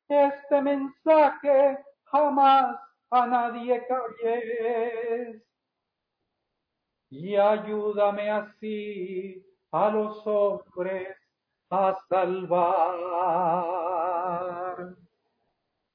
este mensaje jamás a nadie calles y ayúdame así a los hombres a salvar.